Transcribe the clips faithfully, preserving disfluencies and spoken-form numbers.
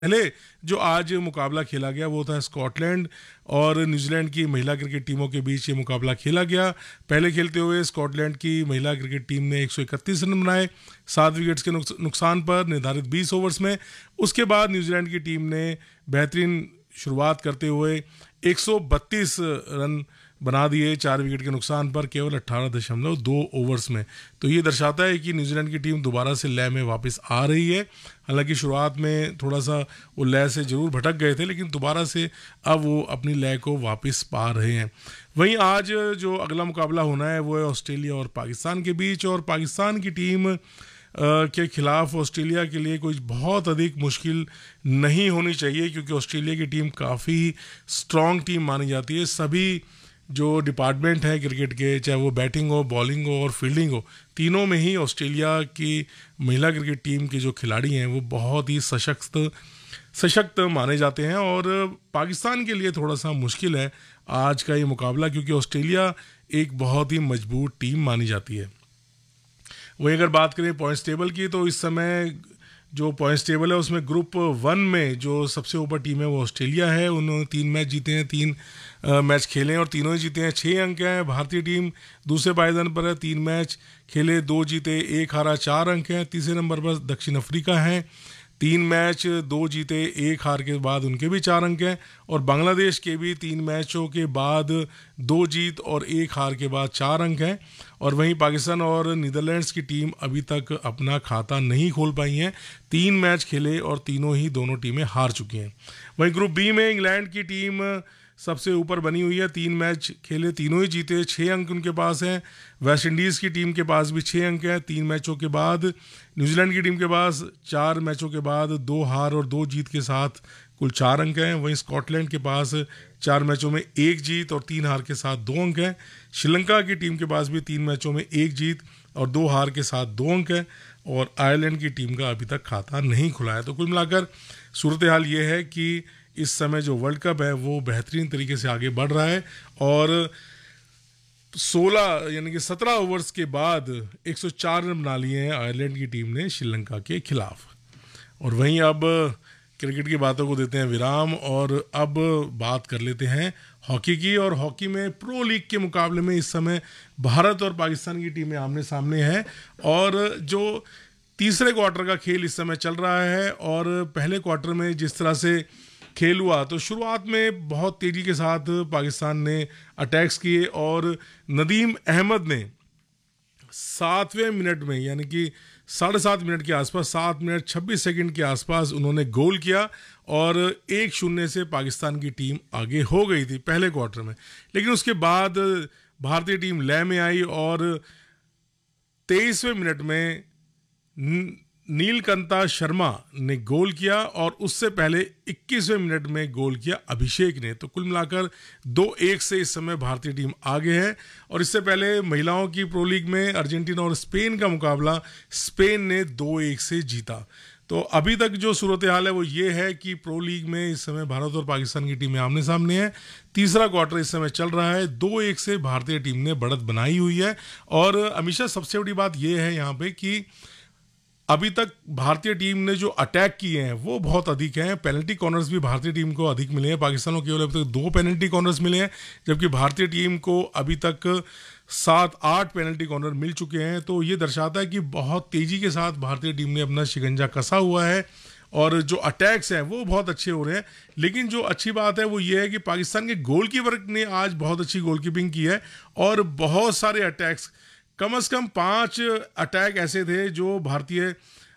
पहले जो आज मुकाबला खेला गया वो था स्कॉटलैंड और न्यूजीलैंड की महिला क्रिकेट टीमों के बीच ये मुकाबला खेला गया। पहले खेलते हुए स्कॉटलैंड की महिला क्रिकेट टीम ने एक सौ इकतीस रन बनाए सात विकेट्स के नुकसान पर निर्धारित बीस ओवर्स में। उसके बाद न्यूजीलैंड की टीम ने बेहतरीन शुरुआत करते हुए एक सौ बत्तीस रन बना दिए चार विकेट के नुकसान पर केवल अट्ठारह दशमलव दो ओवर्स में। तो ये दर्शाता है कि न्यूजीलैंड की टीम दोबारा से लय में वापस आ रही है। हालांकि शुरुआत में थोड़ा सा वो लय से ज़रूर भटक गए थे, लेकिन दोबारा से अब वो अपनी लय को वापस पा रहे हैं। वहीं आज जो अगला मुकाबला होना है वो है ऑस्ट्रेलिया और पाकिस्तान के बीच, और पाकिस्तान की टीम के खिलाफ ऑस्ट्रेलिया के लिए कोई बहुत अधिक मुश्किल नहीं होनी चाहिए, क्योंकि ऑस्ट्रेलिया की टीम काफ़ी स्ट्रॉन्ग टीम मानी जाती है। सभी जो डिपार्टमेंट है क्रिकेट के, चाहे वो बैटिंग हो, बॉलिंग हो और फील्डिंग हो, तीनों में ही ऑस्ट्रेलिया की महिला क्रिकेट टीम के जो खिलाड़ी हैं वो बहुत ही सशक्त सशक्त माने जाते हैं। और पाकिस्तान के लिए थोड़ा सा मुश्किल है आज का ये मुकाबला, क्योंकि ऑस्ट्रेलिया एक बहुत ही मजबूत टीम मानी जाती है। वही अगर बात करें पॉइंट्स टेबल की, तो इस समय जो पॉइंट्स टेबल है उसमें ग्रुप वन में जो सबसे ऊपर टीम है वो ऑस्ट्रेलिया है। उन्होंने तीन मैच जीते हैं, तीन आ, मैच खेले हैं और तीनों ही जीते हैं, छः अंक हैं। भारतीय टीम दूसरे पायदान पर है, तीन मैच खेले, दो जीते, एक हारा, चार अंक हैं। तीसरे नंबर पर दक्षिण अफ्रीका है, तीन मैच दो जीते, एक हार के बाद उनके भी चार अंक हैं। और बांग्लादेश के भी तीन मैचों के बाद दो जीत और एक हार के बाद चार अंक हैं। और वहीं पाकिस्तान और नीदरलैंड्स की टीम अभी तक अपना खाता नहीं खोल पाई हैं, तीन मैच खेले और तीनों ही दोनों टीमें हार चुकी हैं। वहीं ग्रुप बी में इंग्लैंड की टीम सबसे ऊपर बनी हुई है, तीन मैच खेले, तीनों ही जीते, छः अंक उनके पास हैं। वेस्ट इंडीज़ की टीम के पास भी छः अंक हैं तीन मैचों के बाद। न्यूजीलैंड की टीम के पास चार मैचों के बाद दो हार और दो जीत के साथ कुल चार अंक हैं। वहीं स्कॉटलैंड के पास चार मैचों में एक जीत और तीन हार के साथ दो अंक हैं। श्रीलंका की टीम के पास भी तीन मैचों में एक जीत और दो हार के साथ दो अंक हैं। और आयरलैंड की टीम का अभी तक खाता नहीं खुला है। तो कुल मिलाकर सूरत हाल ये है कि इस समय जो वर्ल्ड कप है वो बेहतरीन तरीके से आगे बढ़ रहा है। और सोलह यानी कि सत्रह ओवर्स के बाद एक सौ चार रन बना लिए हैं आयरलैंड की टीम ने श्रीलंका के खिलाफ। और वहीं अब क्रिकेट की बातों को देते हैं विराम और अब बात कर लेते हैं हॉकी की। और हॉकी में प्रो लीग के मुकाबले में इस समय भारत और पाकिस्तान की टीमें आमने सामने हैं। और जो तीसरे क्वार्टर का खेल इस समय चल रहा है, और पहले क्वार्टर में जिस तरह से खेल हुआ तो शुरुआत में बहुत तेज़ी के साथ पाकिस्तान ने अटैक्स किए और नदीम अहमद ने सातवें मिनट में यानी कि साढ़े सात मिनट के आसपास, सात मिनट छब्बीस सेकंड के आसपास उन्होंने गोल किया और एक शून्य से पाकिस्तान की टीम आगे हो गई थी पहले क्वार्टर में। लेकिन उसके बाद भारतीय टीम लय में आई और तेईसवें मिनट में नीलकंता शर्मा ने गोल किया और उससे पहले इक्कीसवें मिनट में गोल किया अभिषेक ने। तो कुल मिलाकर दो एक से इस समय भारतीय टीम आगे है। और इससे पहले महिलाओं की प्रो लीग में अर्जेंटीना और स्पेन का मुकाबला स्पेन ने दो एक से जीता। तो अभी तक जो सूरत हाल है वो ये है कि प्रो लीग में इस समय भारत और पाकिस्तान की टीमें आमने सामने हैं। तीसरा क्वार्टर इस समय चल रहा है, दो एक से भारतीय टीम ने बढ़त बनाई हुई है। और हमेशा सबसे बड़ी बात यह है यहाँ पे कि अभी तक भारतीय टीम ने जो अटैक किए हैं वो बहुत अधिक हैं। पेनल्टी कॉर्नर्स भी भारतीय टीम को अधिक मिले हैं, पाकिस्तान को केवल अभी तक दो पेनल्टी कॉर्नर्स मिले हैं, जबकि भारतीय टीम को अभी तक सात आठ पेनल्टी कॉर्नर मिल चुके हैं। तो ये दर्शाता है कि बहुत तेज़ी के साथ भारतीय टीम ने अपना शिकंजा कसा हुआ है और जो अटैक्स हैं वो बहुत अच्छे हो रहे हैं। लेकिन जो अच्छी बात है वो ये है कि पाकिस्तान के गोलकीपर ने आज बहुत अच्छी गोलकीपिंग की है और बहुत सारे अटैक्स, कम से कम पांच अटैक ऐसे थे जो भारतीय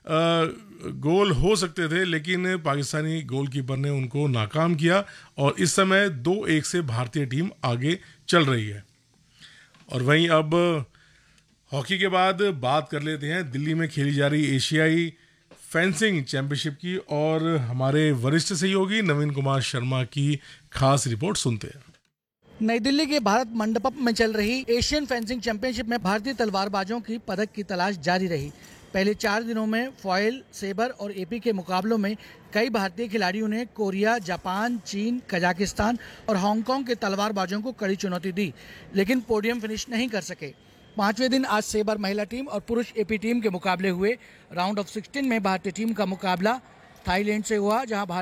गोल हो सकते थे, लेकिन पाकिस्तानी गोलकीपर ने उनको नाकाम किया और इस समय दो एक से भारतीय टीम आगे चल रही है। और वहीं अब हॉकी के बाद बात कर लेते हैं दिल्ली में खेली जा रही एशियाई फेंसिंग चैंपियनशिप की और हमारे वरिष्ठ सहयोगी नवीन कुमार शर्मा की खास रिपोर्ट सुनते हैं। नई दिल्ली के भारत मंडपम में चल रही एशियन फेंसिंग चैंपियनशिप में भारतीय तलवारबाजों की पदक की तलाश जारी रही। पहले चार दिनों में फॉयल, सेबर और एपी के मुकाबलों में कई भारतीय खिलाड़ियों ने कोरिया, जापान, चीन, कजाकिस्तान और हांगकांग के तलवारबाजों को कड़ी चुनौती दी, लेकिन पोडियम फिनिश नहीं कर सके। पांचवें दिन आज सेबर महिला टीम और पुरुष एपी टीम के मुकाबले हुए। राउंड ऑफ सिक्सटीन में भारतीय टीम का मुकाबला थाईलैंड से हुआ, जहां